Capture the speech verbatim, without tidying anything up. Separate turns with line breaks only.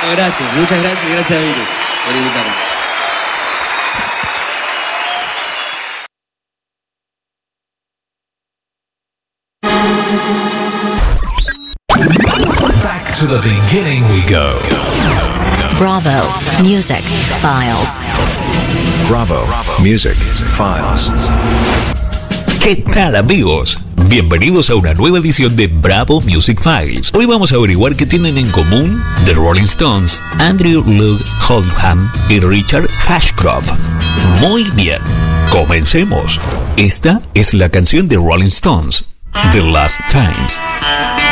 Gracias, muchas gracias, gracias a Viri por invitarme.
Back to the beginning we go.
Bravo Music Files.
Bravo Music Files.
¿Qué tal, amigos? Bienvenidos a una nueva edición de Bravo Music Files. Hoy vamos a averiguar qué tienen en común The Rolling Stones, Andrew Loog Oldham y Richard Ashcroft. Muy bien, comencemos. Esta es la canción de Rolling Stones, The Last Times.